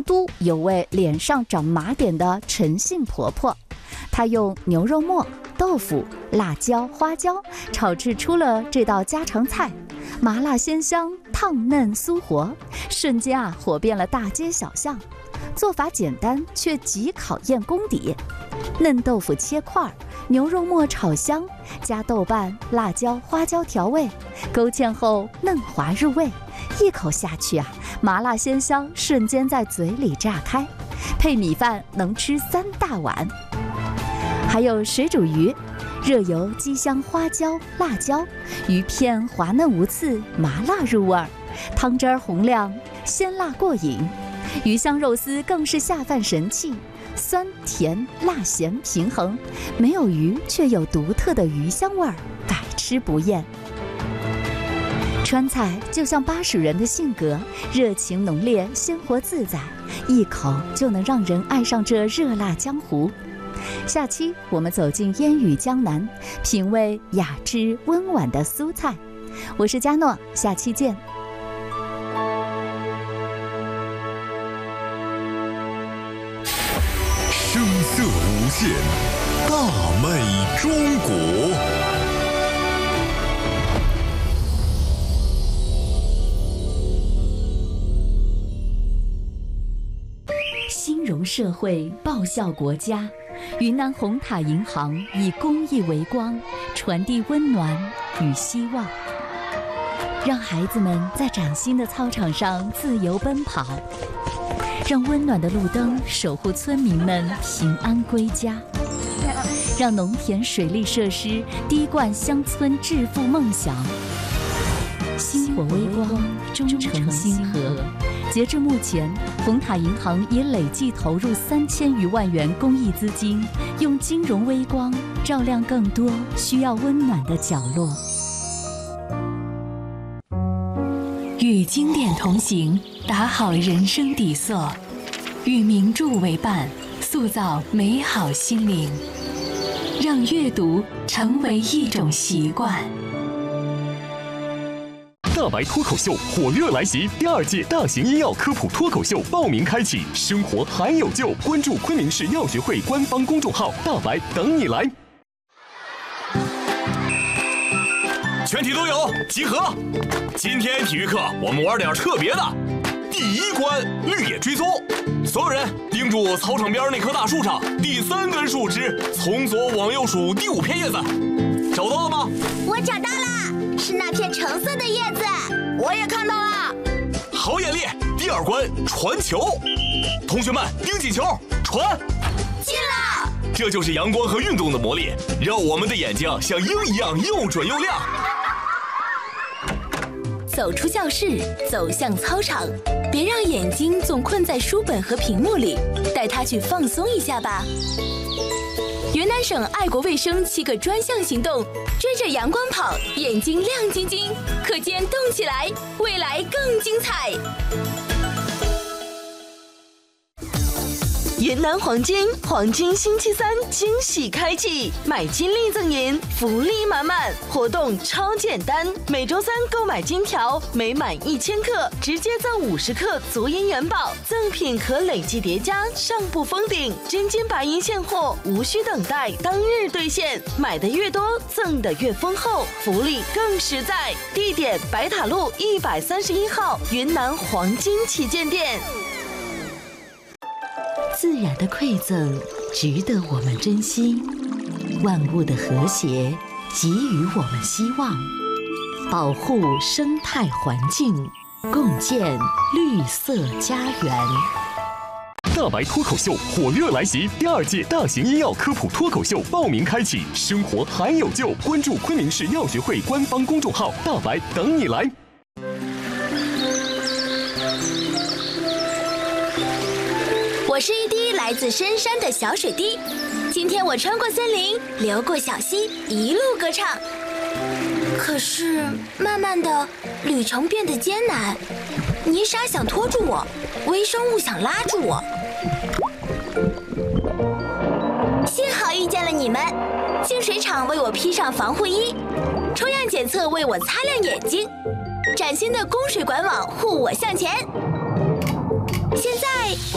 都有位脸上长麻点的陈姓婆婆，她用牛肉末、豆腐、辣椒、花椒炒制出了这道家常菜，麻辣鲜香，烫嫩酥活，瞬间火遍了大街小巷。做法简单，却极考验功底。嫩豆腐切块，牛肉末炒香，加豆瓣、辣椒、花椒调味，勾芡后嫩滑入味，一口下去麻辣鲜香瞬间在嘴里炸开，配米饭能吃3大碗。还有水煮鱼，热油激香花椒、辣椒，鱼片滑嫩无刺，麻辣入味，汤汁红亮，鲜辣过瘾。鱼香肉丝更是下饭神器，酸甜辣咸平衡，没有鱼却有独特的鱼香味儿，百吃不厌。川菜就像巴蜀人的性格，热情浓烈，鲜活自在，一口就能让人爱上这热辣江湖。下期我们走进烟雨江南，品味雅致温婉的苏菜。我是佳诺，下期见。 声色无限，大美中国。 兴荣社会，报效国家。云南红塔银行以公益为光，传递温暖与希望，让孩子们在崭新的操场上自由奔跑，让温暖的路灯守护村民们平安归家，让农田水利设施滴灌乡村致富梦想。星火微光，忠诚星河。截至目前，红塔银行已累计投入3000余万元公益资金，用金融微光照亮更多需要温暖的角落。 与经典同行，打好人生底色；与名著为伴，塑造美好心灵。让阅读成为一种习惯。 大白脱口秀火热来袭，第2届大型医药科普脱口秀报名开启，生活还有救！关注昆明市药学会官方公众号“大白”，等你来。 全体都有集合！今天体育课我们玩点特别的。第1关绿野追踪，所有人盯住操场边那棵大树上第3根树枝，从左往右数第5片叶子，找到了吗？ 我找到了，是那片橙色的叶子。我也看到了。 好眼力！第2关传球，同学们盯紧球，传。 进了！ 这就是阳光和运动的魔力，让我们的眼睛像鹰一样又准又亮。 走出教室，走向操场，别让眼睛总困在书本和屏幕里，带它去放松一下吧。云南省爱国卫生7个专项行动，追着阳光跑，眼睛亮晶晶，课间动起来，未来更精彩。 云南黄金星期3惊喜开启，买金立赠银，福利满满，活动超简单，每周3购买金条，每满1000克直接赠50克足银元宝，赠品可累计叠加，上不封顶，真金白银现货，无需等待，当日兑现，买的越多，赠的越丰厚，福利更实在。地点：白塔路131号云南黄金旗舰店。自然的馈赠值得我们珍惜，万物的和谐给予我们希望，保护生态环境，共建绿色家园。 大白脱口秀火热来袭，第2届大型医药科普脱口秀报名开启，生活还有救！关注昆明市药学会官方公众号“大白”，等你来。 我是一滴来自深山的小水滴，今天我穿过森林，流过小溪，一路歌唱。可是慢慢的，旅程变得艰难，泥沙想拖住我，微生物想拉住我。幸好遇见了你们，净水厂为我披上防护衣，抽样检测为我擦亮眼睛，崭新的供水管网护我向前。